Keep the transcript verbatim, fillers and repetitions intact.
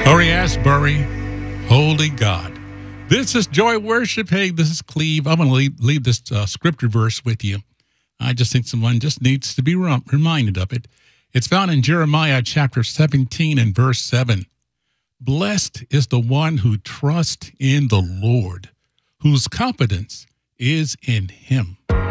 Laurie Asbury, Holy God. This is Joy Worship. Hey, this is Cleve. I'm going to leave, leave this uh, scripture verse with you. I just think someone just needs to be rem- reminded of it. It's found in Jeremiah chapter seventeen and verse seven. Blessed is the one who trusts in the Lord, whose confidence is in him.